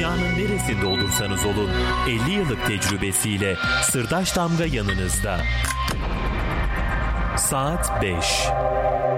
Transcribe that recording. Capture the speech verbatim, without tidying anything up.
Dünyanın neresinde olursanız olun elli yıllık tecrübesiyle Sırdaş Damga yanınızda. Saat beş.